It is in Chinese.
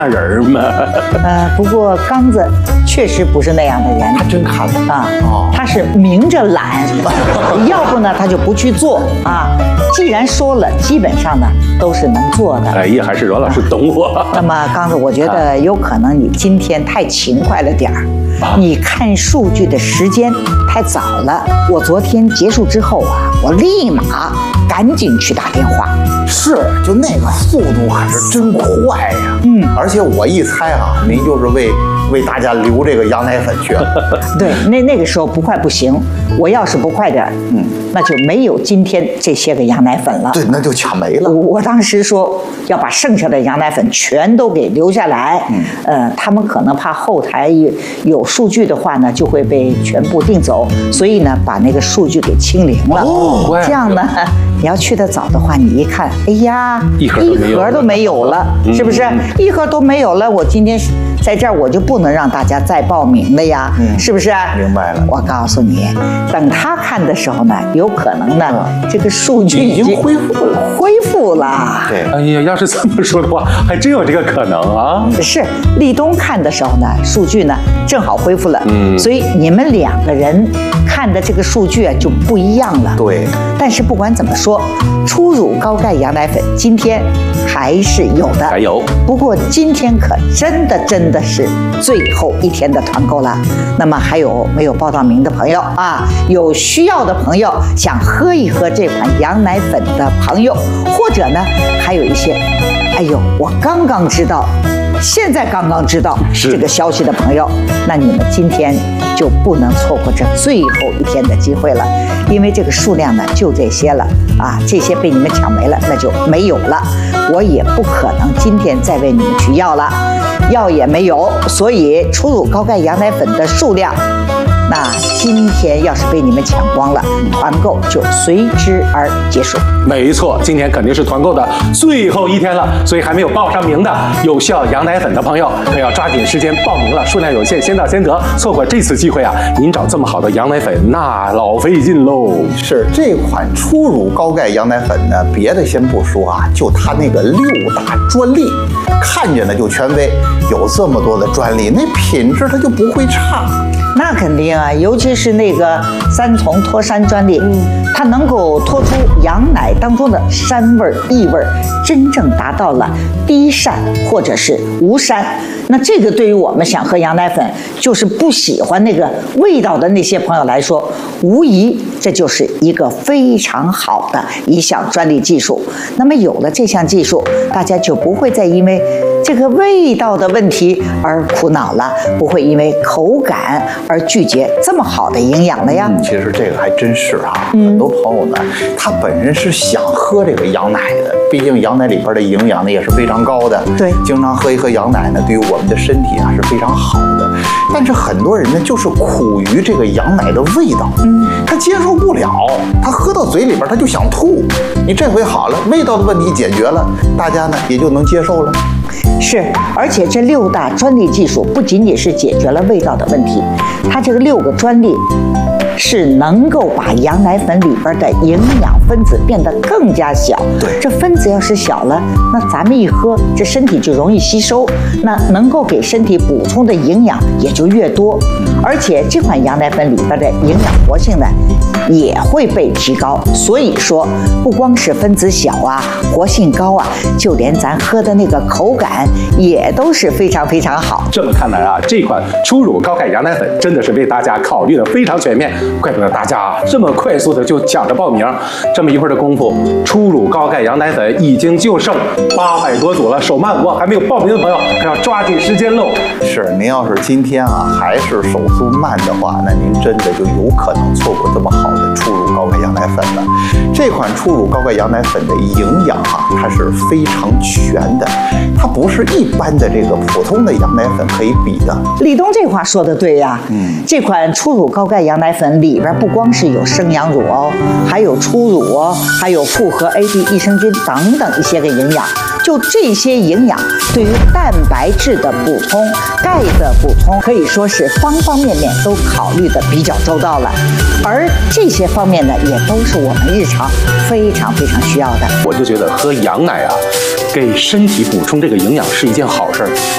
人嘛。 不过刚子确实不是那样的人。 他真看了啊， 哦， 他是明着懒，要不呢他就不去做啊。既然说了，基本上呢都是能做的。 哎呀，还是阮老师懂我。 那么刚子，我觉得有可能你今天太勤快了点儿，你看数据的时间太早了。我昨天结束之后啊，我立马赶紧去打电话。 是，就那个速度可是真快呀。而且我一猜啊，您就是为大家留这个羊奶粉去了。 对，那个时候不快不行，我要是不快点儿，那就没有今天这些个羊奶粉了。 对，那就抢没了。 我当时说要把剩下的羊奶粉全都给留下来，他们可能怕后台有数据的话呢，就会被全部订走，所以呢，把那个数据给清零了。这样呢，你要去的早的话，你一看，哎呀， 一盒都没有了， 是不是？一盒都没有了，我今天在这儿我就不能让大家再报名了呀，是不是？ 明白了。 我告诉你，等他看的时候呢，有可能呢，这个数据已经恢复了。 对， 哎呀，要是这么说的话，还真有这个可能啊。 是立冬看的时候呢，数据呢正好恢复了，所以你们两个人看的这个数据啊就不一样了。 对， 但是不管怎么说，初乳高钙羊奶粉今天还是有的， 还有。 不过今天可真的是最后一天的团购了。那么还有没有报到名的朋友啊？有需要的朋友想喝一喝这款羊奶粉的朋友，或者呢还有一些，哎呦，我刚刚知道。现在刚刚知道这个消息的朋友，那你们今天就不能错过这最后一天的机会了，因为这个数量呢就这些了啊，这些被你们抢没了，那就没有了，我也不可能今天再为你们去要了，要也没有，所以初乳高钙羊奶粉的数量，那今天要是被你们抢光了，团购就随之而结束。 没错，今天肯定是团购的最后一天了，所以还没有报上名的有需要羊奶粉的朋友，可要抓紧时间报名了，数量有限，先到先得。错过这次机会啊，您找这么好的羊奶粉，那老费劲喽。 是这款初乳高钙羊奶粉呢，别的先不说啊，就它那个6大专利，看着呢就权威，有这么多的专利，那品质它就不会差。 那肯定啊，尤其是那个3重脱膻专利，它能够脱出羊奶当中的膻味、异味，真正达到了低膻或者是无膻。那这个对于我们想喝羊奶粉，就是不喜欢那个味道的那些朋友来说，无疑这就是一个非常好的一项专利技术。那么有了这项技术，大家就不会再因为这个味道的问题而苦恼了，不会因为口感而拒绝这么好的营养了呀。 其实这个还真是啊，很多朋友呢，他本身是想喝这个羊奶的，毕竟羊奶里边的营养呢也是非常高的。 对， 经常喝一喝羊奶呢，对于我们的身体啊是非常好的。但是很多人呢，就是苦于这个羊奶的味道，他接受不了，他喝到嘴里边他就想吐。你这回好了，味道的问题解决了，大家呢也就能接受了。 是，而且这6大专利技术不仅仅是解决了味道的问题，它这个6个专利是能够把羊奶粉里边的营养分子变得更加小。 对， 这分子要是小了，那咱们一喝，这身体就容易吸收，那能够给身体补充的营养也就越多。而且这款羊奶粉里边的营养活性呢，也会被提高。所以说，不光是分子小啊，活性高啊，就连咱喝的那个口感也都是非常非常好。 这么看来啊，这款初乳高钙羊奶粉真的是为大家考虑的非常全面，怪不得大家这么快速的就抢着报名。这么一会儿的功夫，初乳高钙羊奶粉已经就剩800多组了，手慢无，还没有报名的朋友可要抓紧时间喽。 是，您要是今天啊还是手速慢的话，那您真的就有可能错过这么好的初乳高钙羊奶粉了。这款初乳高钙羊奶粉的营养啊，它是非常全的，它不是一般的这个普通的羊奶粉可以比的。 立冬这话说的对呀，这款初乳高钙羊奶粉里边不光是有生羊乳哦，还有初乳哦，还有复合 AD 益生菌等等一些个营养。就这些营养对于蛋白质的补充、钙的补充，可以说是方方面面都考虑的比较周到了。而这些方面呢，也都是我们日常非常非常需要的。 我就觉得喝羊奶啊，给身体补充这个营养是一件好事儿。